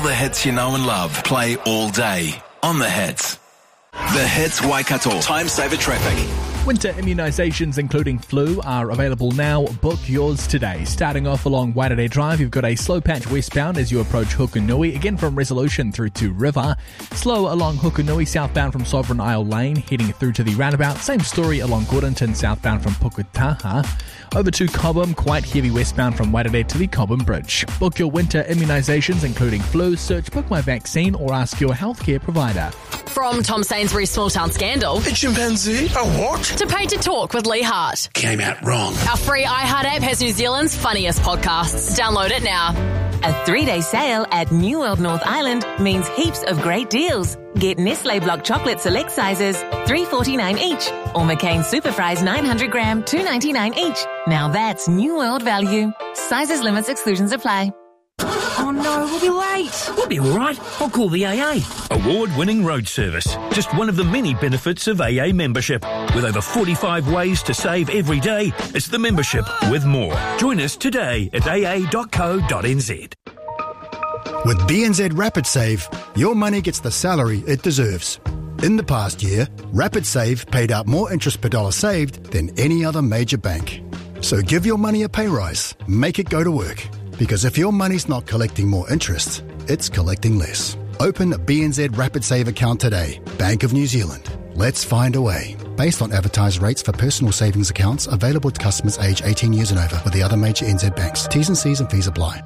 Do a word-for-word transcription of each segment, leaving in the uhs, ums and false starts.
All the hits you know and love play all day on The Hits. The Hits Waikato Time Saver Traffic. Winter immunisations, including flu, are available now. Book yours today. Starting off along Wairere Drive, you've got a slow patch westbound as you approach Hukanui, again from Resolution through to River. Slow along Hukanui, southbound from Sovereign Isle Lane, heading through to the roundabout. Same story along Gordonton, southbound from Puketaha. Over to Cobham, quite heavy westbound from Wairere to the Cobham Bridge. Book your winter immunisations, including flu. Search Book My Vaccine or ask your healthcare provider. From Tom Sainsbury's Small Town Scandal. A chimpanzee? A what? To Pay to Talk with Lee Hart. Came out wrong. Our free iHeart app has New Zealand's funniest podcasts. Download it now. A three-day sale at New World North Island means heaps of great deals. Get Nestle Block Chocolate select sizes, three dollars forty-nine each. Or McCain Super Fries nine hundred gram, two dollars ninety-nine each. Now that's New World value. Sizes, limits, exclusions apply. Oh no, we'll be late. We'll be all right. I'll call the A A. Award-winning road service. Just one of the many benefits of A A membership. With over forty-five ways to save every day, it's the membership with more. Join us today at a a dot co dot n z. With B N Z Rapid Save, your money gets the salary it deserves. In the past year, Rapid Save paid out more interest per dollar saved than any other major bank. So give your money a pay rise. Make it go to work. Because if your money's not collecting more interest, it's collecting less. Open a B N Z Rapid Save account today. Bank of New Zealand. Let's find a way. Based on advertised rates for personal savings accounts available to customers aged eighteen years and over with the other major N Z banks. T's and C's and fees apply.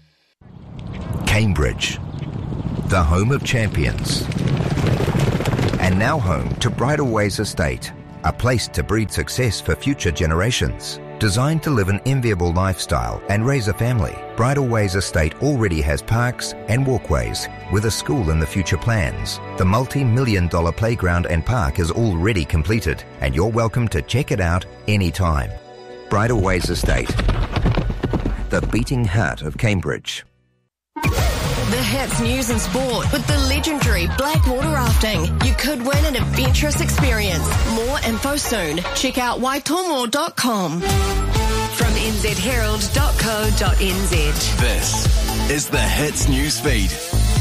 Cambridge, the home of champions. And now home to Bridal Ways Estate, a place to breed success for future generations. Designed to live an enviable lifestyle and raise a family, Bridal Ways Estate already has parks and walkways with a school in the future plans. The multi-million dollar playground and park is already completed and you're welcome to check it out anytime. Bridal Ways Estate, the beating heart of Cambridge. The Hits News and Sport with the legendary Blackwater Rafting. You could win an adventurous experience. More info soon. Check out waitomo dot com. From n z herald dot co dot n z. This is the Hits News Feed.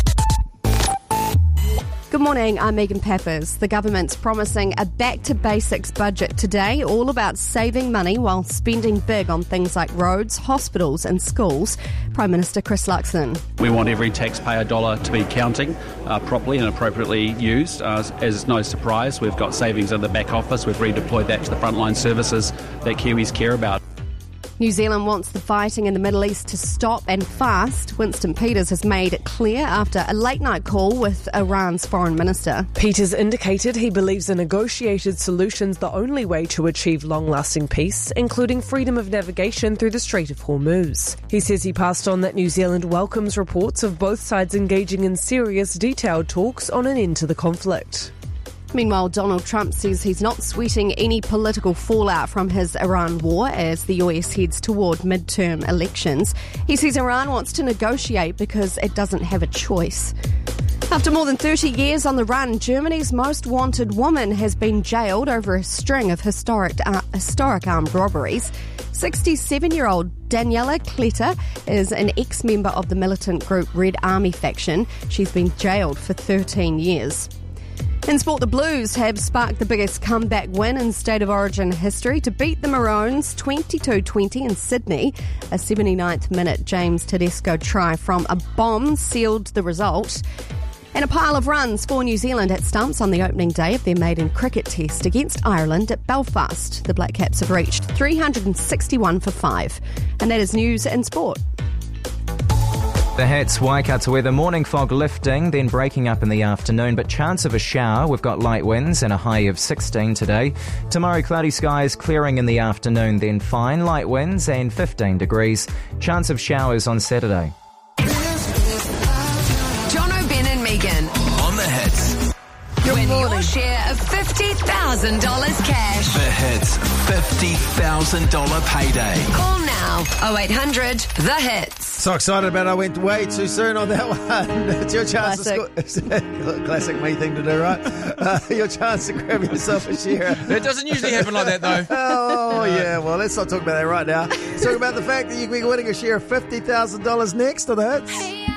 Good morning, I'm Megan Peppers. The government's promising a back-to-basics budget today, all about saving money while spending big on things like roads, hospitals and schools. Prime Minister Chris Luxon. We want every taxpayer dollar to be counting uh, properly and appropriately used. Uh, as no surprise, we've got savings in the back office. We've redeployed that to the frontline services that Kiwis care about. New Zealand wants the fighting in the Middle East to stop and fast. Winston Peters has made it clear after a late-night call with Iran's foreign minister. Peters indicated he believes a negotiated solution's the only way to achieve long-lasting peace, including freedom of navigation through the Strait of Hormuz. He says he passed on that New Zealand welcomes reports of both sides engaging in serious, detailed talks on an end to the conflict. Meanwhile, Donald Trump says he's not sweating any political fallout from his Iran war as the U S heads toward midterm elections. He says Iran wants to negotiate because it doesn't have a choice. After more than thirty years on the run, Germany's most wanted woman has been jailed over a string of historic, uh, historic armed robberies. sixty-seven-year-old Daniela Kletter is an ex-member of the militant group Red Army faction. She's been jailed for thirteen years. In sport, the Blues have sparked the biggest comeback win in State of Origin history to beat the Maroons twenty-two twenty in Sydney. A seventy-ninth minute James Tedesco try from a bomb sealed the result. And a pile of runs for New Zealand at stumps on the opening day of their maiden cricket test against Ireland at Belfast. The Black Caps have reached three hundred sixty-one for five. And that is news and sport. The Hits Waikato weather, morning fog lifting, then breaking up in the afternoon, but chance of a shower. We've got light winds and a high of sixteen today. Tomorrow, cloudy skies clearing in the afternoon, then fine, light winds and fifteen degrees. Chance of showers on Saturday. Jono, Ben and Megan. On the Hits. Win your share of fifty thousand dollars cash. The Hits fifty thousand dollars payday. Call now, oh eight hundred, the hits. So excited about it, I went way too soon on that one. It's your chance Classic. to score. Classic me thing to do, right? Uh, your chance to grab yourself a share. It doesn't usually happen like that, though. Oh, yeah. Well, let's not talk about that right now. Let's talk about the fact that you can be winning a share of fifty thousand dollars next on the Hits.